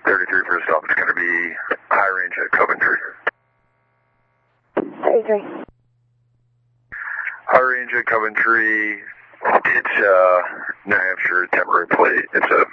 33 for a stop. It's going to be high range at Coventry. 33. High range at Coventry. It's New Hampshire temporary plate. It's a